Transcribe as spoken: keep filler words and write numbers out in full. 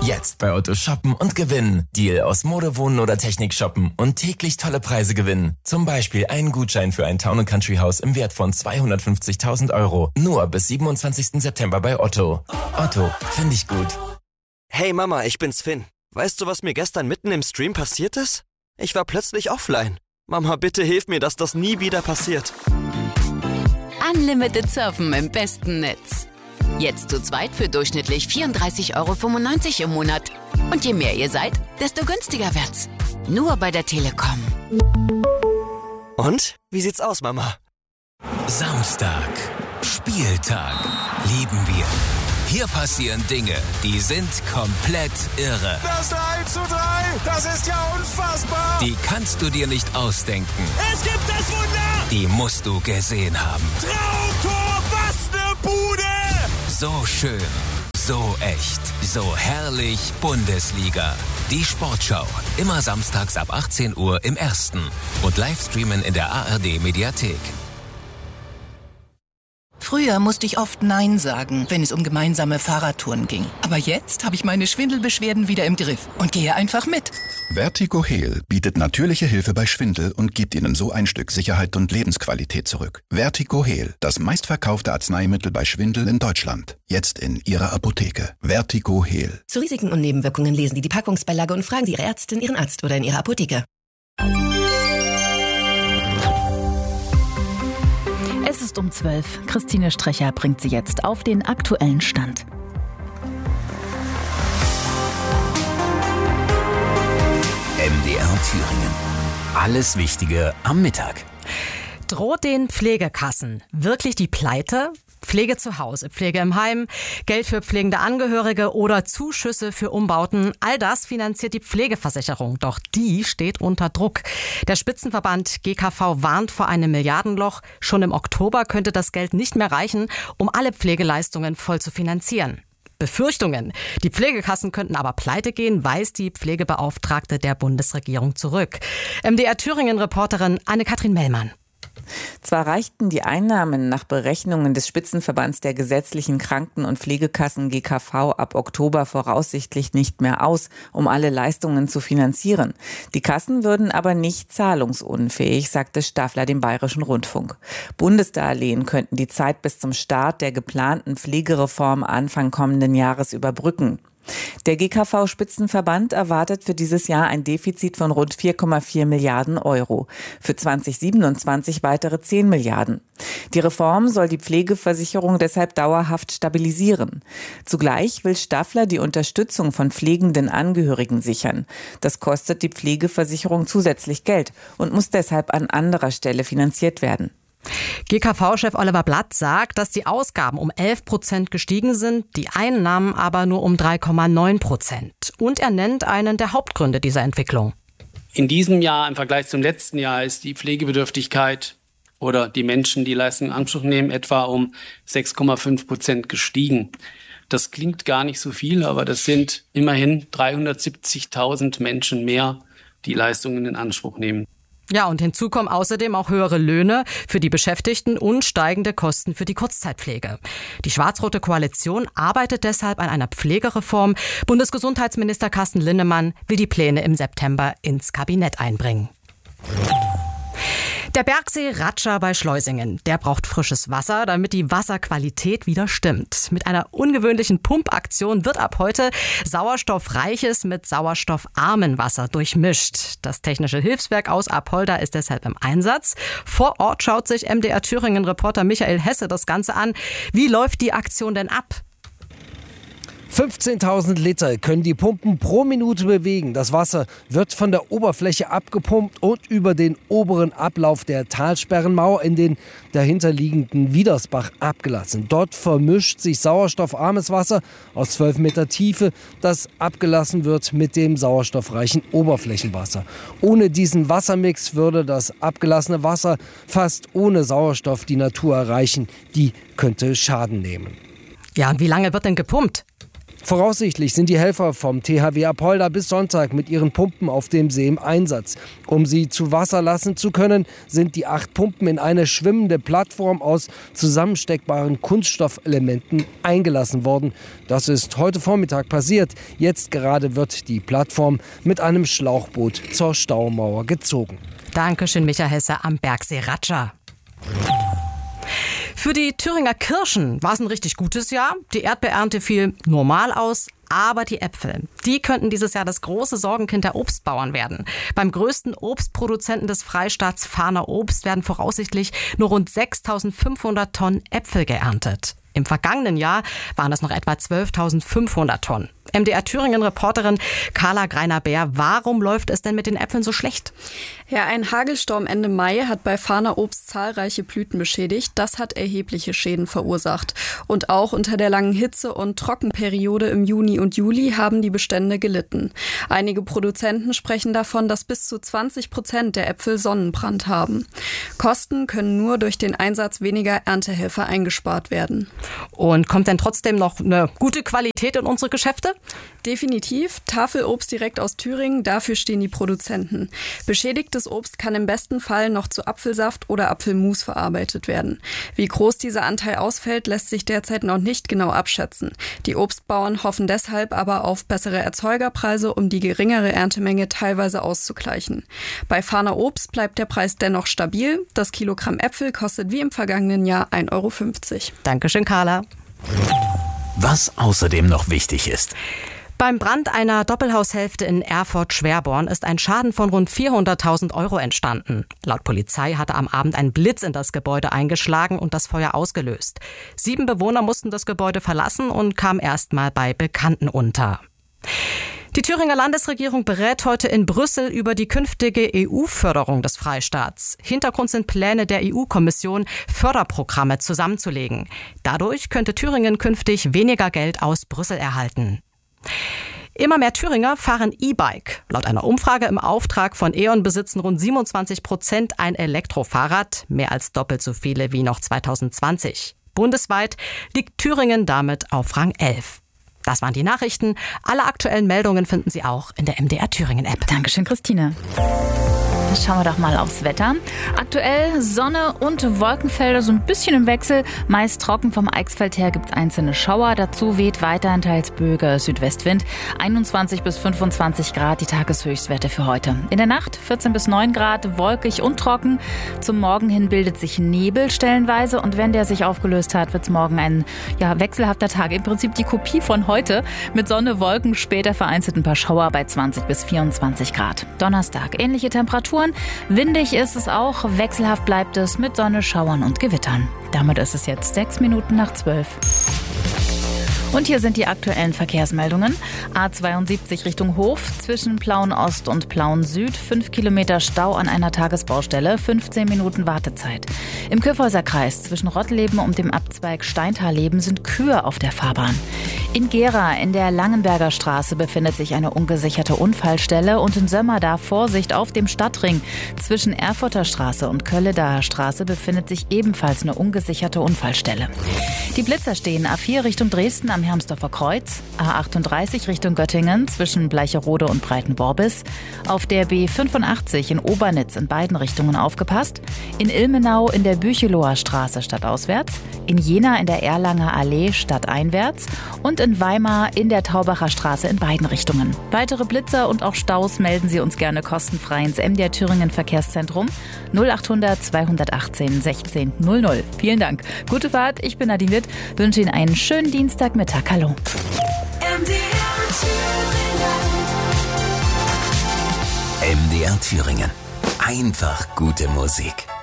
Jetzt bei Otto shoppen und gewinnen. Deal aus Mode, Wohnen oder Technik shoppen und täglich tolle Preise gewinnen. Zum Beispiel einen Gutschein für ein Town and Country Haus im Wert von zweihundertfünfzigtausend Euro. Nur bis siebenundzwanzigsten September bei Otto. Otto, finde ich gut. Hey Mama, ich bin's Finn. Weißt du, was mir gestern mitten im Stream passiert ist? Ich war plötzlich offline. Mama, bitte hilf mir, dass das nie wieder passiert. Unlimited surfen im besten Netz. Jetzt zu zweit für durchschnittlich vierunddreißig Euro fünfundneunzig im Monat. Und je mehr ihr seid, desto günstiger wird's. Nur bei der Telekom. Und? Wie sieht's aus, Mama? Samstag. Spieltag. Lieben wir. Hier passieren Dinge, die sind komplett irre. Das drei zu drei, das ist ja unfassbar. Die kannst du dir nicht ausdenken. Es gibt das Wunder. Die musst du gesehen haben. Traumtor, was ne Bude. So schön, so echt, so herrlich Bundesliga. Die Sportschau, immer samstags ab achtzehn Uhr im Ersten und Livestreamen in der A R D-Mediathek. Früher musste ich oft Nein sagen, wenn es um gemeinsame Fahrradtouren ging. Aber jetzt habe ich meine Schwindelbeschwerden wieder im Griff und gehe einfach mit. Vertigo Heal bietet natürliche Hilfe bei Schwindel und gibt Ihnen so ein Stück Sicherheit und Lebensqualität zurück. Vertigo Heal, das meistverkaufte Arzneimittel bei Schwindel in Deutschland. Jetzt in Ihrer Apotheke. Vertigo Heal. Zu Risiken und Nebenwirkungen lesen Sie die Packungsbeilage und fragen Sie Ihre Ärztin, Ihren Arzt oder in Ihrer Apotheke. Es ist um zwölf. Christine Strecher bringt Sie jetzt auf den aktuellen Stand. M D R Thüringen. Alles Wichtige am Mittag. Droht den Pflegekassen wirklich die Pleite? Pflege zu Hause, Pflege im Heim, Geld für pflegende Angehörige oder Zuschüsse für Umbauten, all das finanziert die Pflegeversicherung. Doch die steht unter Druck. Der Spitzenverband G K V warnt vor einem Milliardenloch. Schon im Oktober könnte das Geld nicht mehr reichen, um alle Pflegeleistungen voll zu finanzieren. Befürchtungen, die Pflegekassen könnten aber pleite gehen, weist die Pflegebeauftragte der Bundesregierung zurück. M D R Thüringen-Reporterin Anne-Kathrin Mellmann. Zwar reichten die Einnahmen nach Berechnungen des Spitzenverbands der gesetzlichen Kranken- und Pflegekassen G K V ab Oktober voraussichtlich nicht mehr aus, um alle Leistungen zu finanzieren. Die Kassen würden aber nicht zahlungsunfähig, sagte Staffler dem Bayerischen Rundfunk. Bundesdarlehen könnten die Zeit bis zum Start der geplanten Pflegereform Anfang kommenden Jahres überbrücken. Der G K V-Spitzenverband erwartet für dieses Jahr ein Defizit von rund vier Komma vier Milliarden Euro. Für zweitausendsiebenundzwanzig weitere zehn Milliarden. Die Reform soll die Pflegeversicherung deshalb dauerhaft stabilisieren. Zugleich will Staffler die Unterstützung von pflegenden Angehörigen sichern. Das kostet die Pflegeversicherung zusätzlich Geld und muss deshalb an anderer Stelle finanziert werden. G K V-Chef Oliver Blatt sagt, dass die Ausgaben um elf Prozent gestiegen sind, die Einnahmen aber nur um drei Komma neun Prozent. Und er nennt einen der Hauptgründe dieser Entwicklung. In diesem Jahr im Vergleich zum letzten Jahr ist die Pflegebedürftigkeit oder die Menschen, die Leistung in Anspruch nehmen, etwa um sechs Komma fünf Prozent gestiegen. Das klingt gar nicht so viel, aber das sind immerhin dreihundertsiebzigtausend Menschen mehr, die Leistungen in Anspruch nehmen. Ja, und hinzu kommen außerdem auch höhere Löhne für die Beschäftigten und steigende Kosten für die Kurzzeitpflege. Die schwarz-rote Koalition arbeitet deshalb an einer Pflegereform. Bundesgesundheitsminister Carsten Linnemann will die Pläne im September ins Kabinett einbringen. Der Bergsee Ratscha bei Schleusingen, der braucht frisches Wasser, damit die Wasserqualität wieder stimmt. Mit einer ungewöhnlichen Pumpaktion wird ab heute sauerstoffreiches mit sauerstoffarmem Wasser durchmischt. Das Technische Hilfswerk aus Apolda ist deshalb im Einsatz. Vor Ort schaut sich M D R Thüringen-Reporter Michael Hesse das Ganze an. Wie läuft die Aktion denn ab? fünfzehntausend Liter können die Pumpen pro Minute bewegen. Das Wasser wird von der Oberfläche abgepumpt und über den oberen Ablauf der Talsperrenmauer in den dahinterliegenden Wiedersbach abgelassen. Dort vermischt sich sauerstoffarmes Wasser aus zwölf Meter Tiefe, das abgelassen wird mit dem sauerstoffreichen Oberflächenwasser. Ohne diesen Wassermix würde das abgelassene Wasser fast ohne Sauerstoff die Natur erreichen. Die könnte Schaden nehmen. Ja, und wie lange wird denn gepumpt? Voraussichtlich sind die Helfer vom T H W Apolda bis Sonntag mit ihren Pumpen auf dem See im Einsatz. Um sie zu Wasser lassen zu können, sind die acht Pumpen in eine schwimmende Plattform aus zusammensteckbaren Kunststoffelementen eingelassen worden. Das ist heute Vormittag passiert. Jetzt gerade wird die Plattform mit einem Schlauchboot zur Staumauer gezogen. Dankeschön, Michael Hesse am Bergsee Ratscha. Für die Thüringer Kirschen war es ein richtig gutes Jahr. Die Erdbeerernte fiel normal aus. Aber die Äpfel, die könnten dieses Jahr das große Sorgenkind der Obstbauern werden. Beim größten Obstproduzenten des Freistaats Fahner Obst werden voraussichtlich nur rund sechstausendfünfhundert Tonnen Äpfel geerntet. Im vergangenen Jahr waren es noch etwa zwölftausendfünfhundert Tonnen. M D R Thüringen-Reporterin Carla Greiner-Beer, warum läuft es denn mit den Äpfeln so schlecht? Ja, ein Hagelsturm Ende Mai hat bei Fahner Obst zahlreiche Blüten beschädigt. Das hat erhebliche Schäden verursacht. Und auch unter der langen Hitze- und Trockenperiode im Juni und Juli haben die Bestände gelitten. Einige Produzenten sprechen davon, dass bis zu zwanzig Prozent der Äpfel Sonnenbrand haben. Kosten können nur durch den Einsatz weniger Erntehelfer eingespart werden. Und kommt denn trotzdem noch eine gute Qualität in unsere Geschäfte? Definitiv. Tafelobst direkt aus Thüringen, dafür stehen die Produzenten. Beschädigtes Obst kann im besten Fall noch zu Apfelsaft oder Apfelmus verarbeitet werden. Wie groß dieser Anteil ausfällt, lässt sich derzeit noch nicht genau abschätzen. Die Obstbauern hoffen deshalb aber auf bessere Erzeugerpreise, um die geringere Erntemenge teilweise auszugleichen. Bei Fahner Obst bleibt der Preis dennoch stabil. Das Kilogramm Äpfel kostet wie im vergangenen Jahr ein Euro fünfzig. Dankeschön, Carla. Was außerdem noch wichtig ist. Beim Brand einer Doppelhaushälfte in Erfurt-Schwerborn ist ein Schaden von rund vierhunderttausend Euro entstanden. Laut Polizei hatte am Abend ein Blitz in das Gebäude eingeschlagen und das Feuer ausgelöst. Sieben Bewohner mussten das Gebäude verlassen und kamen erst mal bei Bekannten unter. Die Thüringer Landesregierung berät heute in Brüssel über die künftige E U-Förderung des Freistaats. Hintergrund sind Pläne der E U-Kommission, Förderprogramme zusammenzulegen. Dadurch könnte Thüringen künftig weniger Geld aus Brüssel erhalten. Immer mehr Thüringer fahren E-Bike. Laut einer Umfrage im Auftrag von E.ON besitzen rund siebenundzwanzig Prozent ein Elektrofahrrad, mehr als doppelt so viele wie noch zweitausendzwanzig. Bundesweit liegt Thüringen damit auf Rang elf. Das waren die Nachrichten. Alle aktuellen Meldungen finden Sie auch in der M D R Thüringen-App. Dankeschön, Christine. Schauen wir doch mal aufs Wetter. Aktuell Sonne und Wolkenfelder, so ein bisschen im Wechsel. Meist trocken, vom Eichsfeld her gibt es einzelne Schauer. Dazu weht weiterhin teils böiger Südwestwind. einundzwanzig bis fünfundzwanzig Grad die Tageshöchstwerte für heute. In der Nacht vierzehn bis neun Grad, wolkig und trocken. Zum Morgen hin bildet sich Nebel stellenweise. Und wenn der sich aufgelöst hat, wird es morgen ein ja, wechselhafter Tag. Im Prinzip die Kopie von heute. Mit Sonne, Wolken, später vereinzelt ein paar Schauer bei zwanzig bis vierundzwanzig Grad. Donnerstag ähnliche Temperaturen. Windig ist es auch, wechselhaft bleibt es mit Sonne, Schauern und Gewittern. Damit ist es jetzt sechs Minuten nach zwölf. Und hier sind die aktuellen Verkehrsmeldungen. A zweiundsiebzig Richtung Hof, zwischen Plauen-Ost und Plauen-Süd, fünf Kilometer Stau an einer Tagesbaustelle, fünfzehn Minuten Wartezeit. Im Kyffhäuser Kreis zwischen Rottleben und dem Abzweig Steintaleben sind Kühe auf der Fahrbahn. In Gera in der Langenberger Straße befindet sich eine ungesicherte Unfallstelle und in Sömmerda Vorsicht auf dem Stadtring. Zwischen Erfurter Straße und Kölledaer Straße befindet sich ebenfalls eine ungesicherte Unfallstelle. Die Blitzer stehen A vier Richtung Dresden am Hermsdorfer Kreuz, A achtunddreißig Richtung Göttingen zwischen Bleicherode und Breitenworbis, auf der B fünfundachtzig in Obernitz in beiden Richtungen aufgepasst, in Ilmenau in der Bücheloher Straße stadtauswärts, in Jena in der Erlanger Allee stadteinwärts und in Weimar in der Taubacher Straße in beiden Richtungen. Weitere Blitzer und auch Staus melden Sie uns gerne kostenfrei ins M D R Thüringen Verkehrszentrum null achthundert zweihundertachtzehn sechzehn null null. Vielen Dank. Gute Fahrt, ich bin Nadine Witt, wünsche Ihnen einen schönen Dienstagmittag. Hallo. M D R Thüringen. Einfach gute Musik.